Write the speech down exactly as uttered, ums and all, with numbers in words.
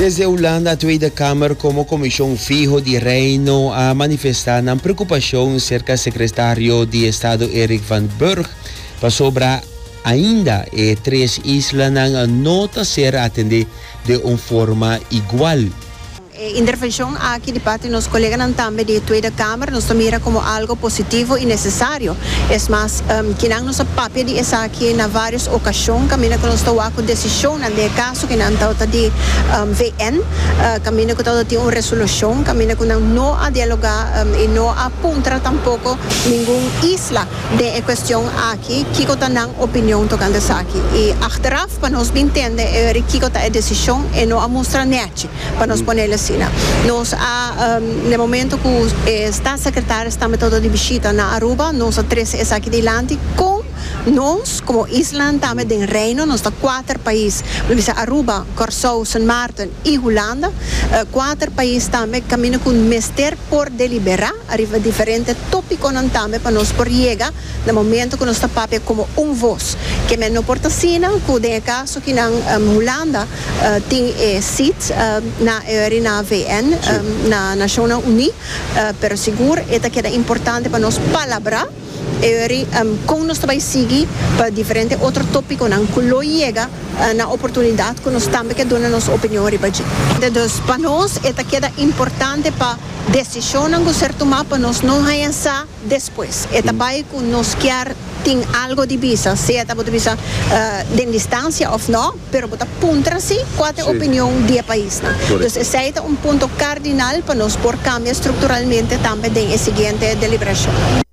Desde Holanda, a Tweede Kamer como Comisión Fijo de Reino a manifestar na preocupação cerca do secretário de Estado Erik van Burg para sobre ainda e três islas não ser atendidas de uma forma igual. Intervenção aqui de parte de nossos colegas também de Tweede Kamer nos mira como algo positivo e necessário. É mais, um, que não nossa papel de essa aqui na várias ocasiões, caminha com nossa com decisão, no caso que não está de um, V N, uh, caminha com toda de uma resolução, caminha com não a dialogar um, e não apontar tampouco nenhuma isla de questão aqui, que está na opinião tocando essa aqui. E achteraf para nós entender é que está a decisão e não a mostrar net para nós pôr Nós, a, um, no momento que está secretário, está metendo de visita na Aruba, nós três é aqui delante, com nós, como Island, também de Reino, nós temos quatro países, Aruba, Curaçao, Sint Maarten e Holanda, uh, quatro países também caminham com mester por deliberar, arriva diferentes tópicos também para nós por chegar, no momento que nós estamos papel como um voz, que é no Portacina, que tem caso que na um, Holanda uh, tem eh, seats uh, na na V N, um, na Nações Unidas, uh, pero seguro, é que é importante para nós palabrar. E um, com nós também seguir para diferentes outros tópicos que não chega uh, na oportunidade que nós também que dona nossa opinião para gente. Então, para nós é que é importante para decisão que ser tomada para nós não pensar depois. É também que nós quer tem algo de visa, seja de visa uh, de distância ou não, pero para apontar-se qual é a opinião do país. Então, esse é um ponto cardinal para nós por cambiar estruturalmente também da seguinte deliberação.